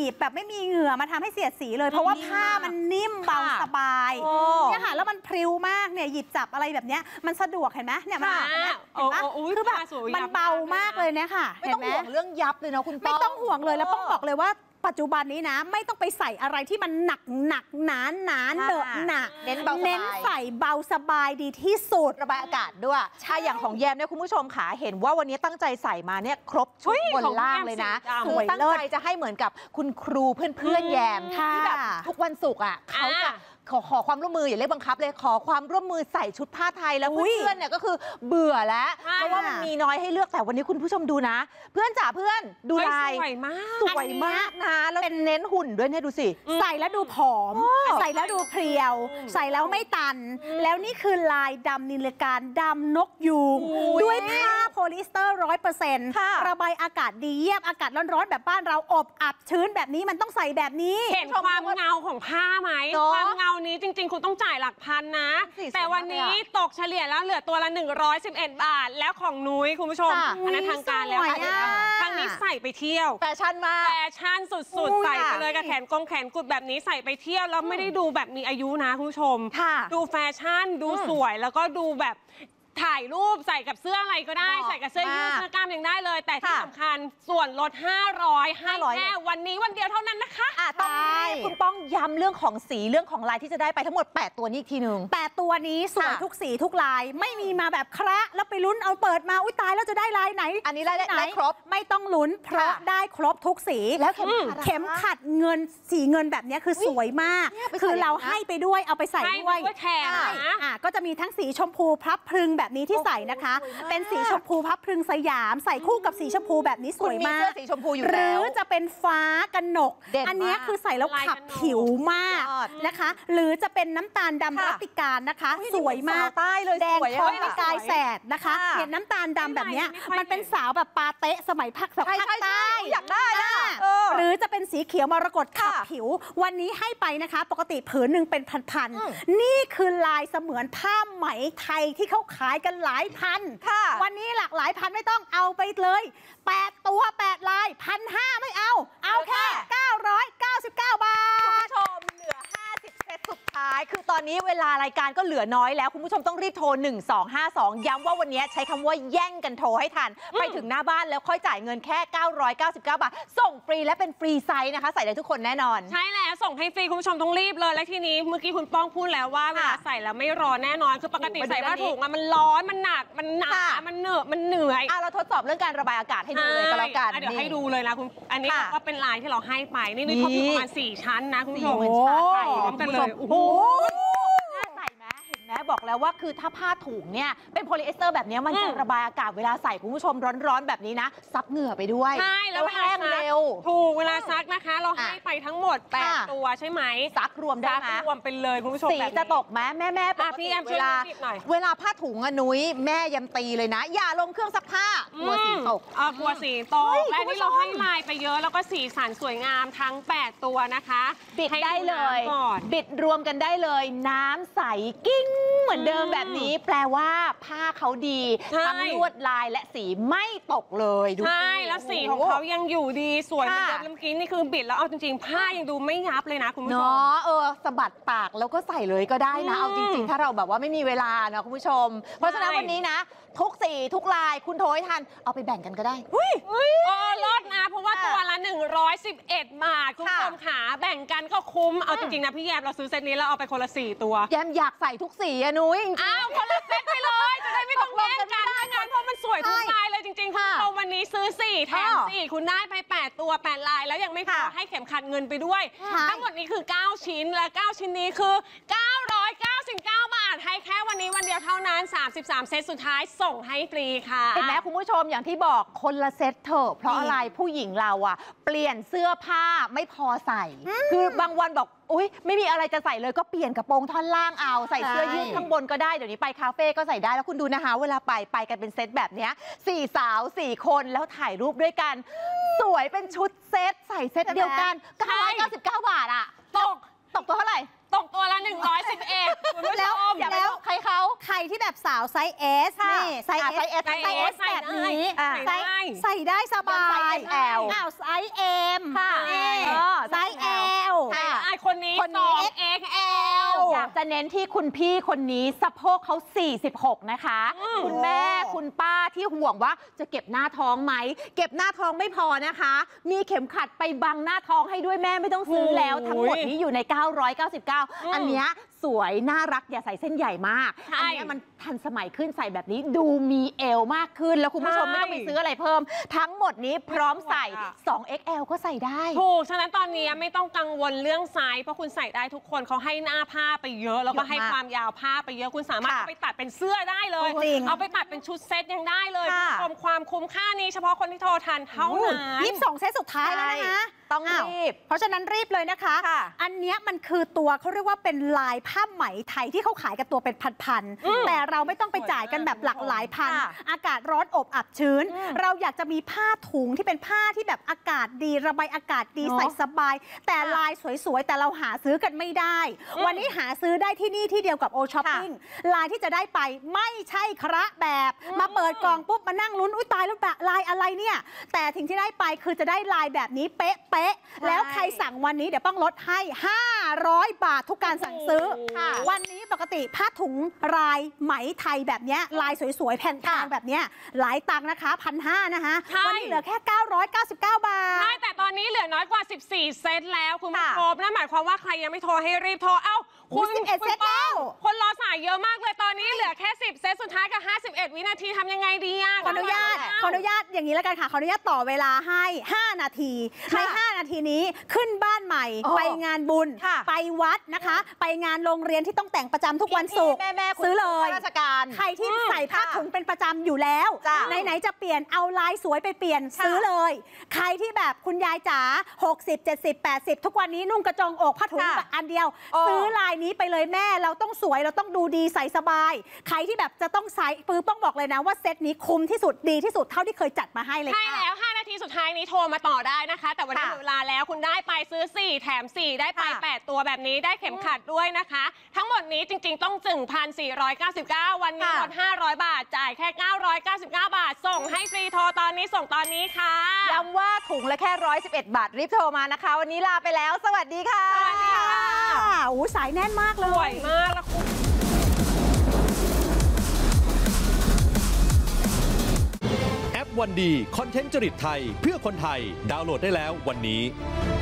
บแบบไม่มีเหงื่อมาทำให้เสียดสีเลยเพราะว่าผ้ามันนิ่มเบาสบายเนี่ยค่ะแล้วมันพริ้วมากเนี่ยหยิบจับอะไรแบบเนี้ยมันสะดวกเห็นไหมเนี่ยมันคือแบบมันเบามากเลยเนี่ยค่ะไม่ต้องห่วงเรื่องยับเลยนะคุณป้องไม่ต้องห่วงเลยแล้วป้องบอกเลยว่าปัจจุบันนี้นะไม่ต้องไปใส่อะไรที่มันหนักหนาเดอะหนาเน้นเบาสบายเน้นใส่เบาสบายดีที่สุดระบายอากาศด้วยใช่อย่างของแยมเนี่ยคุณผู้ชมขาเห็นว่าวันนี้ตั้งใจใส่มาเนี่ยครบชุดบนล่างเลยนะคือตั้งใจจะให้เหมือนกับคุณครูเพื่อนแยมที่แบบทุกวันศุกร์อ่ะเขาจะขอความร่วมมืออย่าเรียกบังคับเลยขอความร่วมมือใส่ชุดผ้าไทยแล้วเพื่อนเนี่ยก็คือเบื่อแล้วเพราะว่ามันมีน้อยให้เลือกแต่วันนี้คุณผู้ชมดูนะเพื่อนจ๋าเพื่อนดูลายสวยมากนะแล้วเป็นเน้นหุ่นด้วยเนี่ยดูสิใส่แล้วดูผอมใส่แล้วดูเพรียวใส่แล้วไม่ตันแล้วนี่คือลายดำนิลการดำนกยูงด้วยผ้าโพลิสเตอร์ 100%ระบายอากาศดีเยี่ยมอากาศร้อนๆแบบบ้านเราอบอับชื้นแบบนี้มันต้องใส่แบบนี้เห็นความเงาของผ้าไหมความเงานี้จริงๆคุณต้องจ่ายหลักพันนะแต่วันนี้ตกเฉลี่ยแล้วเหลือตัวละ111 บาทแล้วของนุ้ยคุณผู้ชมอันนั้นทางการแล้วทางนี้ใส่ไปเที่ยวแฟชั่นมากแฟชั่นสุดๆใส่ไปเลยกับแขนกุดแบบนี้ใส่ไปเที่ยวแล้วไม่ได้ดูแบบมีอายุนะคุณผู้ชมดูแฟชั่นดูสวยแล้วก็ดูแบบถ่ายรูปใส่กับเสื้ออะไรก็ได้ใส่กับเสื้อยืดเสื้อกล้ามยังได้เลยแต่ที่สำคัญส่วนลด500ให้แค่วันนี้วันเดียวเท่านั้นนะคะต้องให้คุณป้องย้ำเรื่องของสีเรื่องของลายที่จะได้ไปทั้งหมด8ตัวนี้อีกทีหนึ่ง 8ตัวนี้สวยทุกสีทุกลายไม่มีมาแบบคระแล้วไปลุ้นเอาเปิดมาอุ้ยตายแล้วจะได้ลายไหนอันนี้ได้ครบไม่ต้องลุ้นเพราะได้ครบทุกสีแล้วเข็มขัดเงินสีเงินแบบนี้คือสวยมากคือเราให้ไปด้วยเอาไปใส่ด้วยแถมก็จะมีทั้งสีชมพูพลับพรึงแบบนี้ที่ใส่นะคะเป็นสีชมพูพับพรึงสยามใส่คู่กับสีชมพูแบบนี้สวยมากสีชมพูอยู่หรือจะเป็นฟ้ากนกอันนี้คือใส่แล้วขับผิวมากนะคะหรือจะเป็นน้ำตาลดำรัติการนะคะสวยมากแดงทองประกายแสดนะคะเห็นน้ำตาลดำแบบนี้มันเป็นสาวแบบปาเต๊ะสมัยภาคใต้อยากได้หรือจะเป็นสีเขียวมรกตขับผิววันนี้ให้ไปนะคะปกติผืนหนึ่งเป็นพันๆนี่คือลายเสมือนผ้าไหมไทยที่เขาขายกันหลายพันวันนี้หลากหลายพันไม่ต้องเอาไปเลย8ตัว8ลาย1,500ไม่เอาแค่999 บาทคุณผู้ชมเหลือ50เซตสุดท้ายคือตอนนี้เวลารายการก็เหลือน้อยแล้วคุณผู้ชมต้องรีบโทร1252ย้ำว่าวันนี้ใช้คำว่าแย่งกันโทรให้ทันไปถึงหน้าบ้านแล้วค่อยจ่ายเงินแค่999 บาทส่งฟรีและเป็นฟรีไซส์นะคะใส่ได้ทุกคนแน่นอนใช่แล้วส่งให้ฟรีคุณผู้ชมต้องรีบเลยและทีนี้เมื่อกี้คุณป้องพูดแล้วว่าเวลาใส่แล้วไม่ร้อนแน่นอนคือปกติใส่ผ้าถุงมันร้อนมันหนักมันหนามันเหนื่อยเราทดสอบเรื่องการระบายอากาศให้ดูเลยก็แล้วกันเดี๋ยวให้ดูเลยนะคุณอันนี้ก็เป็นลายที่เราให้ไปนี่เขามีประมาณ4ชั้นนะคุณผู้ชมใส่พร้อมกันเลยโอ้โหน่าใส่ไหมเห็นไหมบอกแล้วว่าคือถ้าผ้าถุงเนี่ยเป็นโพลีเอสเตอร์แบบนี้มันจะระบายอากาศเวลาใส่คุณผู้ชมร้อนๆแบบนี้นะซับเหงื่อไปด้วยใช่แล้วแห้งเร็วถูกเวลาซักนะคะเราให้ไปทั้งหมด8ตัวใช่ไหมซักรวมได้ไหมรวมไปเลยคุณผู้ชมสีจะตกไหมแม่พี่แอมเวลาผ้าถุงนุ้ยแม่ยำตีเลยนะอย่าลงเครื่องซักผ้ากลัวสีตกกลัวสีตกและนี่เราให้ลายไปเยอะแล้วก็สีสันสวยงามทั้ง8ตัวนะคะบิดได้เลยบิดรวมกันได้เลยน้ำใสกิ้งเหมือนเดิมแบบนี้แปลว่าผ้าเขาดีทั้งลวดลายและสีไม่ตกเลยใช่แล้วสีของเขายังอยู่ดีสวยเหมือนเดิมเมื่อกี้นี่คือบิดแล้วเอาจริงๆผ้ายังดูไม่ยับเลยนะคุณผู้ชมสะบัดปากแล้วก็ใส่เลยก็ได้นะเอาจริงๆถ้าเราแบบว่าไม่มีเวลานะคุณผู้ชมเพราะฉะนั้นวันนี้นะทุกสีทุกลายคุณโทรให้ทันเอาไปแบ่งกันก็ได้ลดนะเพราะว่าตัวละ111 บาทคุณผู้ชมขาแบ่งกันก็คุ้มเอาจริงๆนะพี่แยมเราซื้อเซตนี้แล้วเอาไปคนละ4ตัวแยมอยากใส่ทุกสีอะนุ้ยคนละเซตไปเลยจะได้ไม่ต้องแย่งกันงั้นเพราะมันสวยทุกลายเลยจริงๆคุณผู้ชมวันนี้ซื้อ4แถม4คุณได้ไป8ตัว8ลายแล้วยังไม่พอให้เข็มขัดเงินไปด้วยทั้งหมดนี้คือ9ชิ้นและ9ชิ้นนี้คือ999 บาทให้แค่วันนี้วันเดียวเท่านั้น33เซตสุดท้ายส่งให้ฟรีค่ะเห็นไหมคุณผู้ชมอย่างที่บอกคนละเซตเถอะเพราะอะไรผู้หญิงเราเปลี่ยนเสื้อผ้าไม่พอใส่คือบางวันบอกอุ๊ยไม่มีอะไรจะใส่เลยก็เปลี่ยนกระโปรงท่อนล่างเอาใส่เสื้อยืดข้างบนก็ได้เดี๋ยวนี้ไปคาเฟ่ก็ใส่ได้แล้วคุณดูนะคะเวลาไปกันเป็นเซตแบบนี้4 สาว 4 คนแล้วถ่ายรูปด้วยกันสวยเป็นชุดเซตใส่เซตเดียวกัน999 บาทตกตัวเท่าไหร่ตกตัวละ111คุณผู้ชมแล้วใครที่แบบสาวไซส์ S นี่ไซส์ S แบบนี้ใส่ได้สบายไซส์ไซส์ M คนนี้ 2XL อยากจะเน้นที่คุณพี่คนนี้สะโพกเขา46นะคะคุณแม่คุณป้าที่ห่วงว่าจะเก็บหน้าท้องไหมเก็บหน้าท้องไม่พอนะคะมีเข็มขัดไปบังหน้าท้องให้ด้วยแม่ไม่ต้องซื้อแล้วทั้งหมดนี้อยู่ใน999อันเนี้ยสวยน่ารักอย่าใส่เส้นใหญ่มากอันนี้มันทันสมัยขึ้นใส่แบบนี้ดูมีเอวมากขึ้นแล้วคุณผู้ชมไม่ต้องไปซื้ออะไรเพิ่มทั้งหมดนี้พร้อมใส่ 2XL ก็ใส่ได้ถูกฉะนั้นตอนนี้ไม่ต้องกังวลเรื่องไซส์เพราะคุณใส่ได้ทุกคนเขาให้หน้าผ้าไปเยอะแล้วก็ให้ความยาวผ้าไปเยอะคุณสามารถเอาไปตัดเป็นเสื้อได้เลยเอาไปตัดเป็นชุดเซตยังได้เลยชมความคุ้มค่านี้เฉพาะคนที่โทรทันเท่านั้น 22 เซตสุดท้ายแล้วนะคะต้องรีบเพราะฉะนั้นรีบเลยนะคะอันนี้มันคือตัวเขาเรียกว่าเป็นลายผ้าไหมไทยที่เขาขายกันตัวเป็นพันๆแต่เราไม่ต้องไปจ่ายกันแบบหลักหลายพันอากาศร้อนอบอับชื้นเราอยากจะมีผ้าถุงที่เป็นผ้าที่แบบอากาศดีระบายอากาศดีใส่สบายแต่ลายสวยๆแต่เราหาซื้อกันไม่ได้วันนี้หาซื้อได้ที่นี่ที่เดียวกับโอช้อปปิ้งลายที่จะได้ไปไม่ใช่คระแบบมาเปิดกล่องปุ๊บมานั่งลุ้นอุ้ยตายแล้วลายอะไรเนี่ยแต่สิ่งที่ได้ไปคือจะได้ลายแบบนี้เป๊ะแล้วใครสั่งวันนี้เดี๋ยวต้องลดให้500 บาททุกการสั่งซื้อวันนี้ปกติผ้าถุงลายไหมไทยแบบนี้ลายสวยๆแผ่นทางแบบนี้หลายตังค์นะคะ1,500นะคะวันนี้เหลือแค่999 บาทใช่แต่ตอนนี้เหลือน้อยกว่า14 เซตแล้วคุณผู้ชมนั่นหมายความว่าใครยังไม่โทรให้รีบโทรคุณ11 เซตแล้วคนรอสายเยอะมากเลยตอนนี้เหลือแค่10 เซตสุดท้ายกับ51 วินาทีทำยังไงดีขออนุญาตอย่างนี้แล้วกันค่ะขออนุญาตต่อเวลาให้5 นาทีใน5 นาทีนี้ขึ้นบ้านใหม่ไปงานบุญไปวัดนะคะไปงานโรงเรียนที่ต้องแต่งประจำทุกวันศุกร์ซื้อเลยราชการใครที่ใส่ผ้าถุงเป็นประจำอยู่แล้วไหนจะเปลี่ยนเอาลายสวยไปเปลี่ยนซื้อเลยใครที่แบบคุณยายจ๋า60 70 80ทุกวันนี้นุ่งกระจงอกผ้าถุงอันเดียวซื้อลายนี้ไปเลยแม่เราต้องสวยเราต้องดูดีใส่สบายใครที่แบบจะต้องใส่ปื้มต้องบอกเลยนะว่าเซตนี้คุ้มที่สุดดีที่สุดเท่าที่เคยจัดมาให้เลยใช่แล้ว5 นาทีสุดท้ายนี้โทรมาต่อได้นะคะแต่วันนี้หมดเวลาแล้วคุณได้ไปซื้อ4แถม4ได้ไป8ตัวแบบนี้ได้เข็มขัดด้วยนะคะทั้งหมดนี้จริงๆต้อง1,499วันนี้ลด500 บาทจ่ายแค่999 บาทส่งให้ฟรีโทรตอนนี้ส่งตอนนี้ค่ะย้ำว่าถุงละแค่111 บาทรีบโทรมานะคะวันนี้ลาไปแล้วสวัสดีค่ะสวัสดีค่ะสายแน่นมากเลยสวยมากแล้วคุณแอปวันดีคอนเทนต์จริตไทยเพื่อคนไทยดาวน์โหลดได้แล้ววันนี้